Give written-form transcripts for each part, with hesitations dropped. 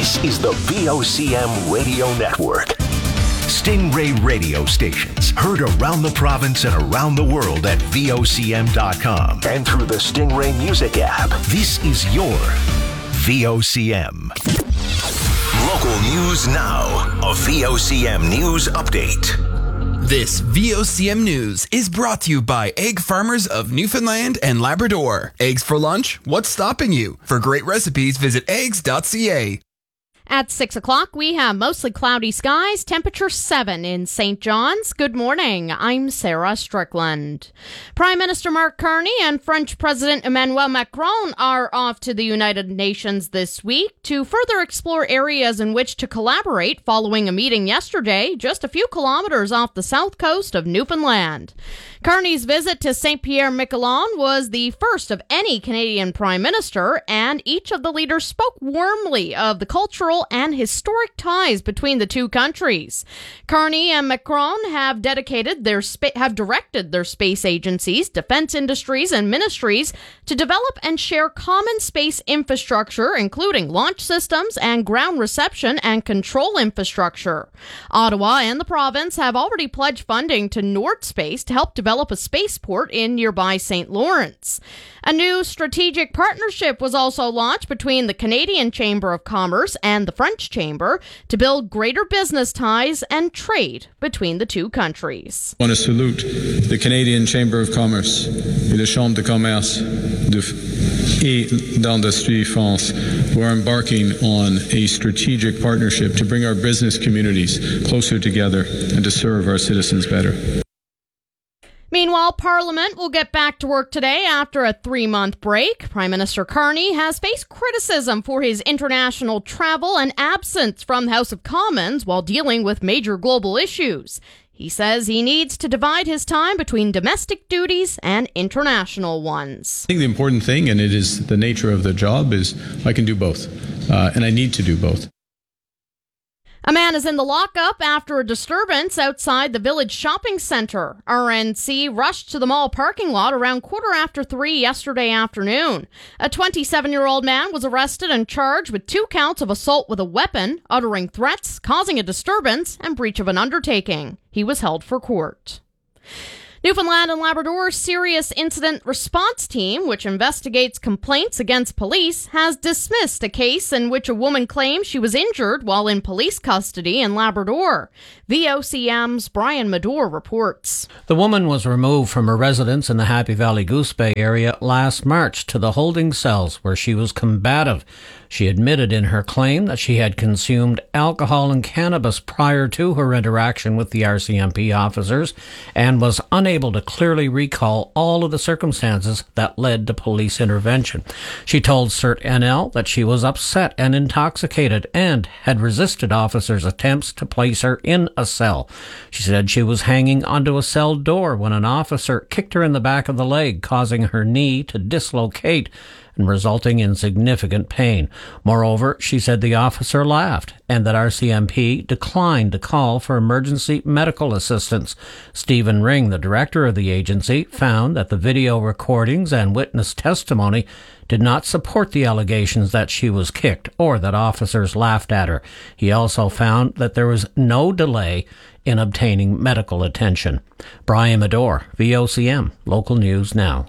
This is the VOCM Radio Network. Stingray radio stations heard around the province and around the world at VOCM.com and through the Stingray Music app. This is your VOCM. Local news now. A VOCM News Update. This VOCM News is brought to you by Egg Farmers of Newfoundland and Labrador. Eggs for lunch? What's stopping you? For great recipes, visit eggs.ca. At 6 o'clock, we have mostly cloudy skies, temperature 7 in St. John's. Good morning. I'm Sarah Strickland. Prime Minister Mark Carney and French President Emmanuel Macron are off to the United Nations this week to further explore areas in which to collaborate following a meeting yesterday just a few kilometers off the south coast of Newfoundland. Carney's visit to St. Pierre-Miquelon was the first of any Canadian Prime Minister, and each of the leaders spoke warmly of the cultural and historic ties between the two countries. Carney and Macron have directed their space agencies, defense industries, and ministries to develop and share common space infrastructure, including launch systems and ground reception and control infrastructure. Ottawa and the province have already pledged funding to Nord Space to help develop a spaceport in nearby St. Lawrence. A new strategic partnership was also launched between the Canadian Chamber of Commerce and the French Chamber to build greater business ties and trade between the two countries. I want to salute the Canadian Chamber of Commerce et la Chambre de Commerce et d'Industrie France, who are embarking on a strategic partnership to bring our business communities closer together and to serve our citizens better. Meanwhile, Parliament will get back to work today after a 3-month break. Prime Minister Carney has faced criticism for his international travel and absence from the House of Commons while dealing with major global issues. He says he needs to divide his time between domestic duties and international ones. I think the important thing, and it is the nature of the job, is I can do both, and I need to do both. A man is in the lockup after a disturbance outside the Village Shopping Centre. RNC rushed to the mall parking lot around 3:15 yesterday afternoon. A 27-year-old man was arrested and charged with 2 counts of assault with a weapon, uttering threats, causing a disturbance, and breach of an undertaking. He was held for court. Newfoundland and Labrador's Serious Incident Response Team, which investigates complaints against police, has dismissed a case in which a woman claims she was injured while in police custody in Labrador. VOCM's Brian Madore reports. The woman was removed from her residence in the Happy Valley Goose Bay area last March to the holding cells where she was combative. She admitted in her claim that she had consumed alcohol and cannabis prior to her interaction with the RCMP officers and was unable to clearly recall all of the circumstances that led to police intervention. She told CERT NL that she was upset and intoxicated and had resisted officers' attempts to place her in a cell. She said she was hanging onto a cell door when an officer kicked her in the back of the leg, causing her knee to dislocate and resulting in significant pain. Moreover, she said the officer laughed and that RCMP declined to call for emergency medical assistance. Stephen Ring, the director of the agency, found that the video recordings and witness testimony did not support the allegations that she was kicked or that officers laughed at her. He also found that there was no delay in obtaining medical attention. Brian Madore, VOCM, Local News Now.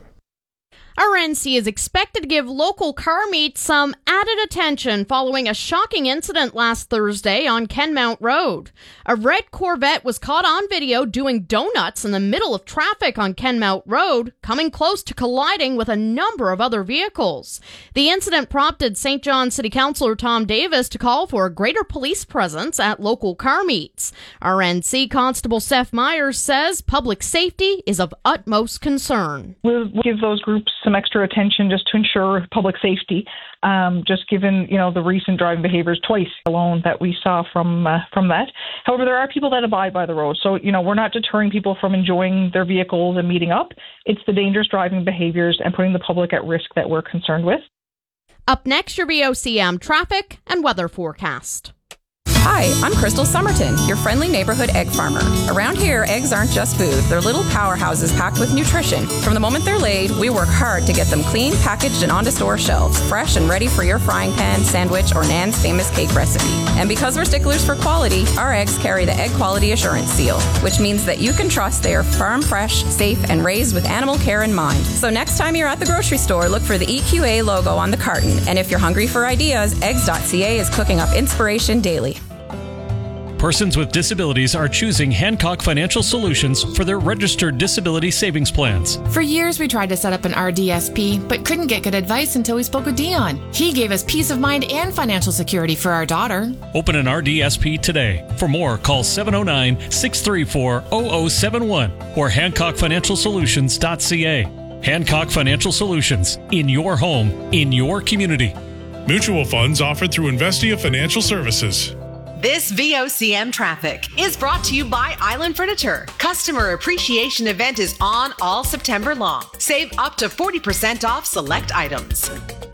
RNC is expected to give local car meets some added attention following a shocking incident last Thursday on Kenmount Road. A red Corvette was caught on video doing donuts in the middle of traffic on Kenmount Road, coming close to colliding with a number of other vehicles. The incident prompted St. John City Councillor Tom Davis to call for a greater police presence at local car meets. RNC Constable Seth Myers says public safety is of utmost concern. We'll give those groups some extra attention just to ensure public safety, just given, the recent driving behaviors twice alone that we saw from that. However, there are people that abide by the road. So, we're not deterring people from enjoying their vehicles and meeting up. It's the dangerous driving behaviors and putting the public at risk that we're concerned with. Up next, your VOCM traffic and weather forecast. Hi, I'm Crystal Somerton, your friendly neighborhood egg farmer. Around here, eggs aren't just food. They're little powerhouses packed with nutrition. From the moment they're laid, we work hard to get them clean, packaged, and onto store shelves, fresh and ready for your frying pan, sandwich, or Nan's famous cake recipe. And because we're sticklers for quality, our eggs carry the Egg Quality Assurance Seal, which means that you can trust they are farm fresh, safe, and raised with animal care in mind. So next time you're at the grocery store, look for the EQA logo on the carton. And if you're hungry for ideas, eggs.ca is cooking up inspiration daily. Persons with disabilities are choosing Hancock Financial Solutions for their registered disability savings plans. For years, we tried to set up an RDSP, but couldn't get good advice until we spoke with Dion. He gave us peace of mind and financial security for our daughter. Open an RDSP today. For more, call 709-634-0071 or HancockFinancialSolutions.ca. Hancock Financial Solutions, in your home, in your community. Mutual funds offered through Investia Financial Services. This VOCM traffic is brought to you by Island Furniture. Customer Appreciation Event is on all September long. Save up to 40% off select items.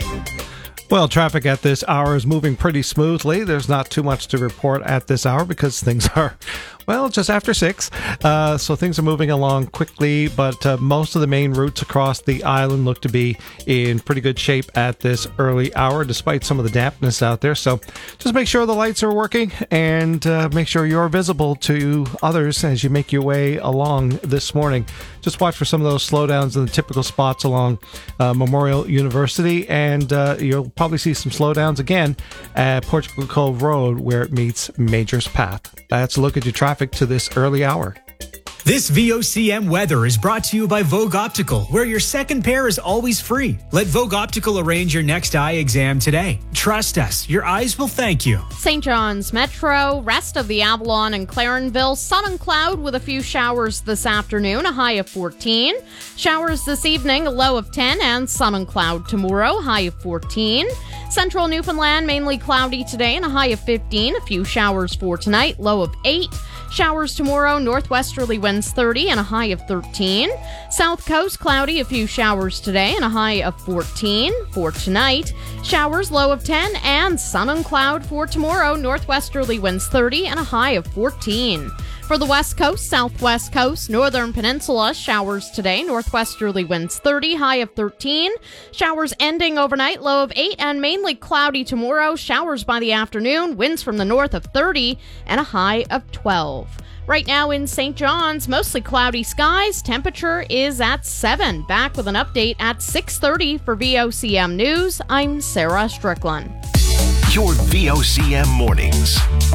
Well, traffic at this hour is moving pretty smoothly. There's not too much to report at this hour because things are, well, just after 6. So things are moving along quickly, but most of the main routes across the island look to be in pretty good shape at this early hour, despite some of the dampness out there. So just make sure the lights are working and make sure you're visible to others as you make your way along this morning. Just watch for some of those slowdowns in the typical spots along Memorial University, and you'll probably see some slowdowns again at Portugal Cove Road where it meets Major's Path. That's a look at your traffic to this early hour. This VOCM weather is brought to you by Vogue Optical, where your second pair is always free. Let Vogue Optical arrange your next eye exam today. Trust us, your eyes will thank you. St. John's Metro, rest of the Avalon and Clarenville, sun and cloud with a few showers this afternoon, a high of 14. Showers this evening, a low of 10, and sun and cloud tomorrow, high of 14. Central Newfoundland, mainly cloudy today and a high of 15. A few showers for tonight, low of 8. Showers tomorrow, northwesterly winds 30 and a high of 13. South Coast, cloudy, a few showers today and a high of 14. For tonight, showers, low of 10, and sun and cloud for tomorrow, northwesterly winds 30 and a high of 14. For the West Coast, Southwest Coast, Northern Peninsula, showers today, northwesterly winds 30, high of 13. Showers ending overnight, low of 8, and mainly cloudy tomorrow. Showers by the afternoon, winds from the north of 30, and a high of 12. Right now in St. John's, mostly cloudy skies. Temperature is at 7. Back with an update at 6:30 for VOCM News. I'm Sarah Strickland. Your VOCM mornings.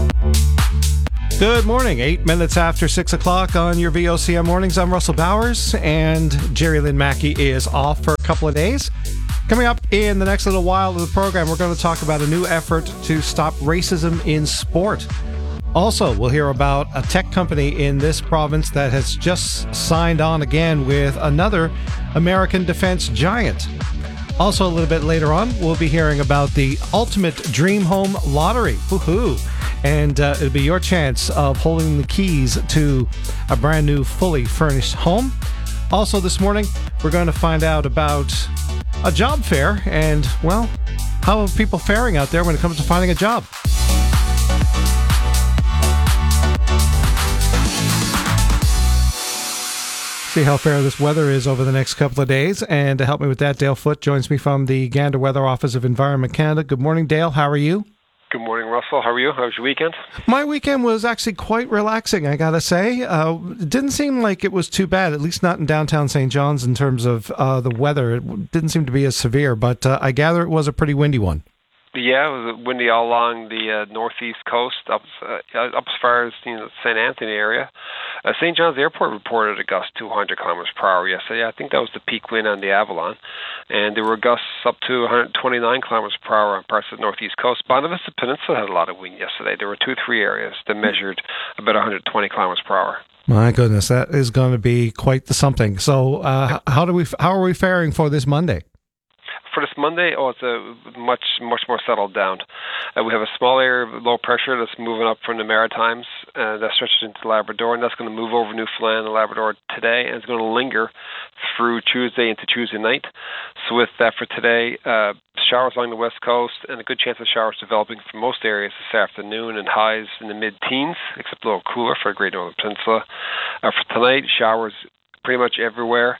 Good morning. 8 minutes after 6 o'clock on your VOCM mornings. I'm Russell Bowers, and Jerry Lynn Mackey is off for a couple of days. Coming up in the next little while of the program, we're going to talk about a new effort to stop racism in sport. Also, we'll hear about a tech company in this province that has just signed on again with another American defense giant. Also, a little bit later on, we'll be hearing about the Ultimate Dream Home Lottery. Woohoo! And it'll be your chance of holding the keys to a brand new, fully furnished home. Also, this morning, we're going to find out about a job fair and, well, how are people faring out there when it comes to finding a job? See how fair this weather is over the next couple of days. And to help me with that, Dale Foote joins me from the Gander Weather Office of Environment Canada. Good morning, Dale. How are you? Good morning, Russell. How are you? How was your weekend? My weekend was actually quite relaxing, I gotta say. It didn't seem like it was too bad, at least not in downtown St. John's in terms of the weather. It didn't seem to be as severe, but I gather it was a pretty windy one. Yeah, it was windy all along the northeast coast, up as far as St. Anthony area. St. John's Airport reported a gust 200 kilometers per hour yesterday. I think that was the peak wind on the Avalon. And there were gusts up to 129 kilometers per hour on parts of the northeast coast. Bonavista Peninsula had a lot of wind yesterday. There were 2-3 areas that measured about 120 kilometers per hour. My goodness, that is going to be quite the something. So how are we faring for this Monday? For this Monday, it's much more settled down. We have a small area of low pressure that's moving up from the Maritimes that stretches into Labrador, and that's going to move over Newfoundland and Labrador today, and it's going to linger through Tuesday into Tuesday night. So with that for today, showers along the west coast, and a good chance of showers developing for most areas this afternoon, and highs in the mid-teens, except a little cooler for the Great Northern Peninsula. For tonight, showers pretty much everywhere.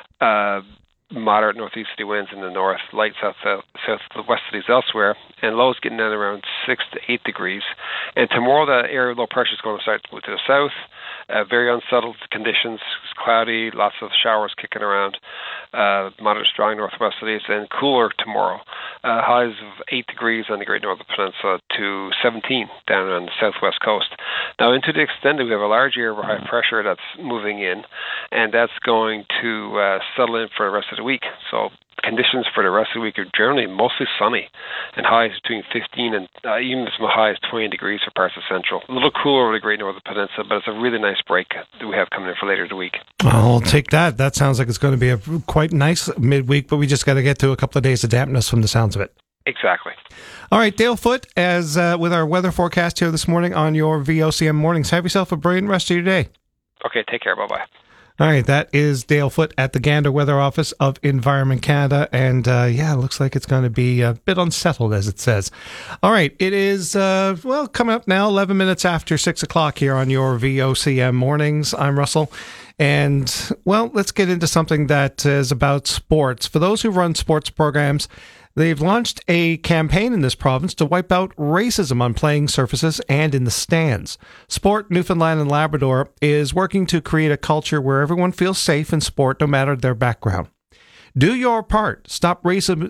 Moderate northeasterly winds in the north, light southwesterlies elsewhere, and lows getting down around 6 to 8 degrees. And tomorrow, the area of low pressure is going to start to move to the south. Very unsettled conditions, it's cloudy, lots of showers kicking around, moderate strong northwesterlies, and cooler tomorrow. Highs of 8 degrees on the Great Northern Peninsula to 17 down on the southwest coast. Now, into the extended, we have a large area of high pressure that's moving in, and that's going to settle in for the rest of the week. So conditions for the rest of the week are generally mostly sunny, and highs between 15 and even as high as 20 degrees for parts of Central. A little cooler over the Great Northern Peninsula, but it's a really nice break that we have coming in for later in the week. I'll take that. That sounds like it's going to be a quite nice midweek, but we just got to get to a couple of days of dampness from the sounds of it. Exactly. All right, Dale Foote, as with our weather forecast here this morning on your VOCM Mornings. Have yourself a brilliant rest of your day. Okay, take care. Bye-bye. All right, that is Dale Foote at the Gander Weather Office of Environment Canada. And it looks like it's going to be a bit unsettled, as it says. All right, it is, coming up now, 11 minutes after 6 o'clock here on your VOCM Mornings. I'm Russell. And, let's get into something that is about sports. For those who run sports programs, they've launched a campaign in this province to wipe out racism on playing surfaces and in the stands. Sport Newfoundland and Labrador is working to create a culture where everyone feels safe in sport no matter their background. Do Your Part, Stop Racism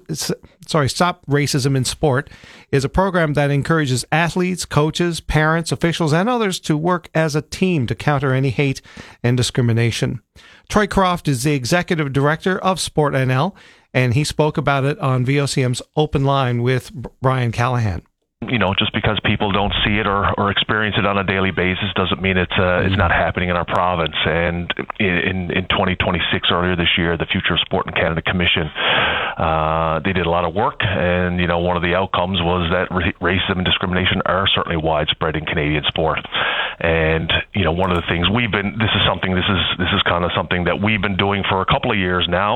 in Sport is a program that encourages athletes, coaches, parents, officials, and others to work as a team to counter any hate and discrimination. Troy Croft is the executive director of Sport NL, and he spoke about it on VOCM's Open Line with Brian Callahan. Just because people don't see it or experience it on a daily basis doesn't mean it's not happening in our province. And in 2026, earlier this year, the Future of Sport in Canada Commission, they did a lot of work, and one of the outcomes was that racism and discrimination are certainly widespread in Canadian sport. And one of the things this is kind of something that we've been doing for a couple of years now.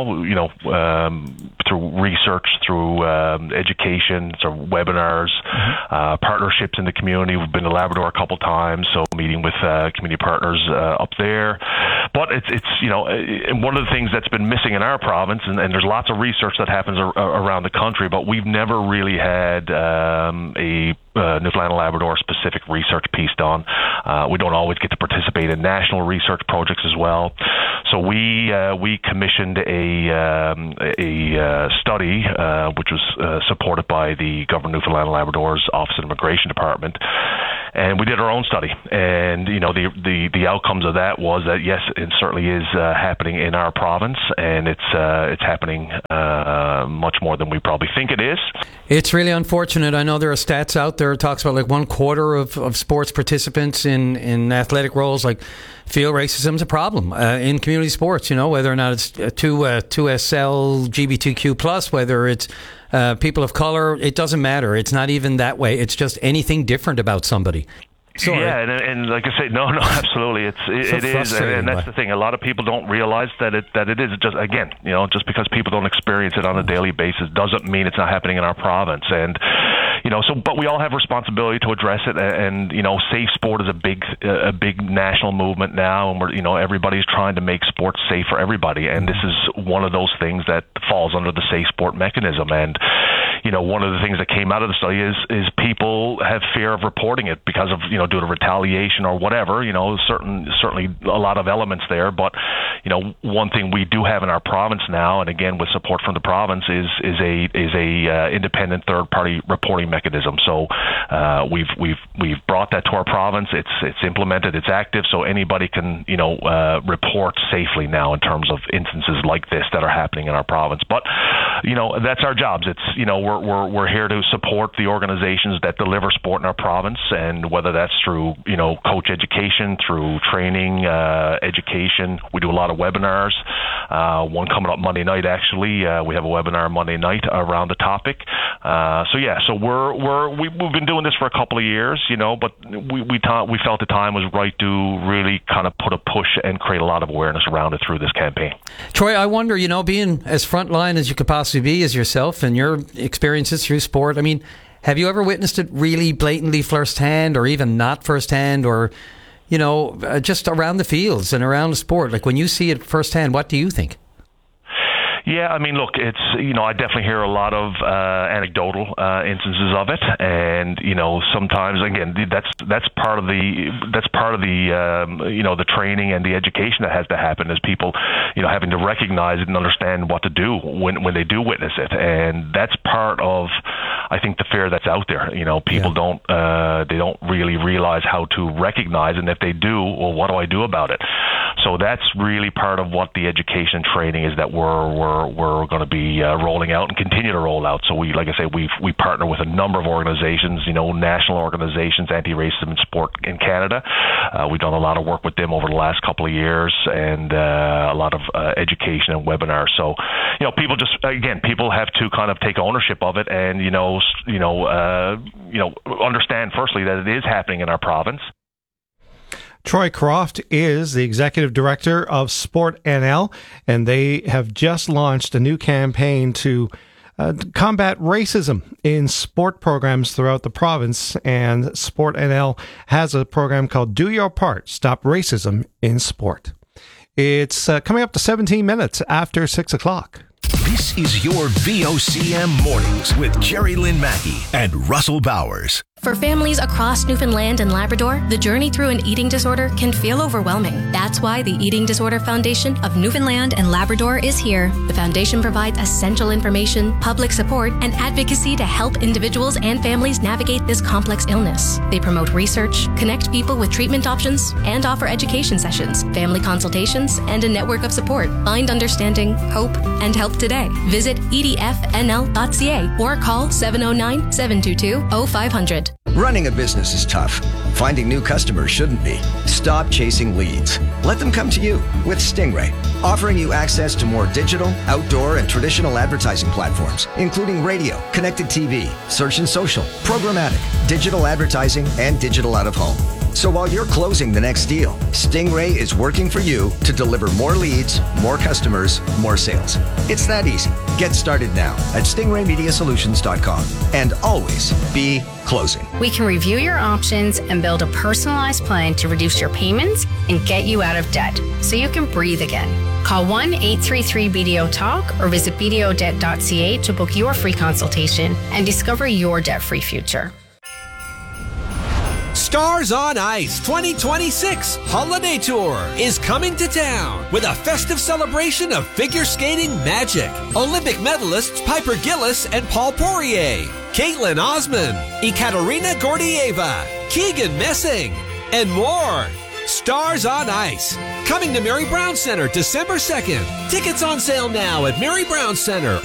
Through research, through education, through webinars. Partnerships in the community. We've been to Labrador a couple times, so meeting with community partners up there. But it's one of the things that's been missing in our province, and there's lots of research that happens around the country, but we've never really had a Newfoundland and Labrador specific research piece done. We don't always get to participate in national research projects as well. So we commissioned a study which was supported by the Government of Newfoundland and Labrador's Office of Immigration Department, and we did our own study. And the outcomes of that was that yes, it certainly is happening in our province, and it's happening much more than we probably think it is. It's really unfortunate. I know there are stats out there that talks about like 1/4 of sports participants in athletic roles feel racism is a problem in community sports. Whether or not it's 2SL, LGBTQ+, whether it's people of color, it doesn't matter. It's not even that way. It's just anything different about somebody. Sorry. Yeah, and like I say, no, absolutely, it is, and that's the thing. A lot of people don't realize that it is just, again, just because people don't experience it on a daily basis doesn't mean it's not happening in our province. And but we all have responsibility to address it. And safe sport is a big national movement now, and we're everybody's trying to make sports safe for everybody. And this is one of those things that falls under the safe sport mechanism. And one of the things that came out of the study is people have fear of reporting it because of due to retaliation or whatever. Certainly a lot of elements there. But one thing we do have in our province now, and again with support from the province, is a independent third party reporting mechanism. So we've brought that to our province. It's implemented. It's active. So anybody can report safely now in terms of instances like this that are happening in our province. But that's our jobs. It's we're here to support the organizations that deliver sport in our province, and whether that's through coach education, through training, education. We do a lot of webinars. One coming up Monday night, actually. We have a webinar Monday night around the topic. So we've been doing this for a couple of years, but we felt the time was right to really kind of put a push and create a lot of awareness around it through this campaign. Troy, I wonder, being as frontline as you could possibly be as yourself and your experiences through sport, I mean, have you ever witnessed it really blatantly firsthand, or even not firsthand, or just around the fields and around the sport? Like, when you see it firsthand, what do you think? Yeah, I mean, look, it's I definitely hear a lot of anecdotal instances of it, and sometimes again that's part of the the training and the education that has to happen, is people having to recognize it and understand what to do when they do witness it, and that's part of, I think, the fear that's out there. People don't really realize how to recognize, and if they do, well, what do I do about it? So that's really part of what the education training is that we're going to be rolling out and continue to roll out. So we partner with a number of organizations, national organizations, Anti-Racism in Sport in Canada. We've done a lot of work with them over the last couple of years, and a lot of education and webinars. So, people have to kind of take ownership of it, and understand firstly that it is happening in our province. Troy Croft is the executive director of Sport NL, and they have just launched a new campaign to combat racism in sport programs throughout the province. And Sport NL has a program called Do Your Part, Stop Racism in Sport. It's coming up to 17 minutes after 6 o'clock. This is your VOCM Mornings with Jerry Lynn Mackey and Russell Bowers. For families across Newfoundland and Labrador, the journey through an eating disorder can feel overwhelming. That's why the Eating Disorder Foundation of Newfoundland and Labrador is here. The foundation provides essential information, public support, and advocacy to help individuals and families navigate this complex illness. They promote research, connect people with treatment options, and offer education sessions, family consultations, and a network of support. Find understanding, hope, and help today. Visit edfnl.ca or call 709-722-0500. Running a business is tough. Finding new customers shouldn't be. Stop chasing leads. Let them come to you with Stingray, offering you access to more digital, outdoor, and traditional advertising platforms, including radio, connected TV, search and social, programmatic, digital advertising, and digital out-of-home. So while you're closing the next deal, Stingray is working for you to deliver more leads, more customers, more sales. It's that easy. Get started now at stingraymediasolutions.com, and always be closing. We can review your options and build a personalized plan to reduce your payments and get you out of debt so you can breathe again. Call 1-833-BDO-TALK or visit bdodebt.ca to book your free consultation and discover your debt-free future. Stars on Ice 2026 Holiday Tour is coming to town with a festive celebration of figure skating magic. Olympic medalists Piper Gillis and Paul Poirier, Caitlin Osman, Ekaterina Gordieva, Keegan Messing, and more. Stars on Ice, coming to Mary Brown Center December 2nd. Tickets on sale now at Mary Brown Center